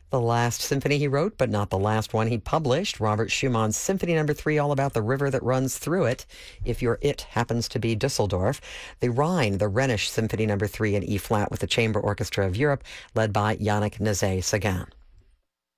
The last symphony he wrote, but not the last one he published. Robert Schumann's Symphony No. 3, all about the river that runs through it, if your it happens to be Dusseldorf. The Rhine, the Rhenish Symphony No. 3 in E-flat with the Chamber Orchestra of Europe, led by Yannick Nézet-Séguin.